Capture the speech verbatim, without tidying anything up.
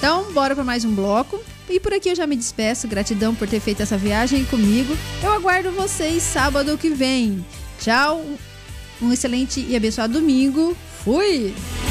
Então, bora para mais um bloco. E por aqui eu já me despeço. Gratidão por ter feito essa viagem comigo. Eu aguardo vocês sábado que vem. Tchau. Um excelente e abençoado domingo. Fui!